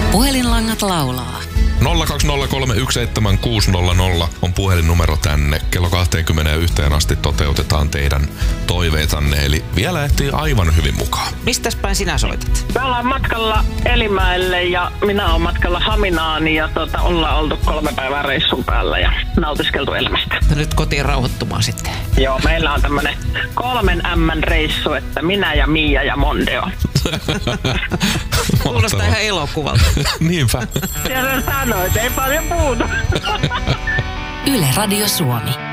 Puhelinlangat laulaa. 020317600 on puhelinnumero tänne. Kello 21 asti toteutetaan teidän toiveitanne, eli vielä ehtii aivan hyvin mukaan. Mistäs päin sinä soitat? Me ollaan matkalla Elimäelle ja minä olen matkalla Haminaani ja ollaan oltu 3 päivää reissun päällä ja nautiskeltu elämästä. Nyt kotiin rauhoittumaan sitten. Joo, meillä on tämmönen 3 M-reissu, että minä ja Mia ja Mondeo. Kuulostaa ihan elokuvalta. Niinpä. Siellä sanoit, ei paljon puutu. Yle Radio Suomi.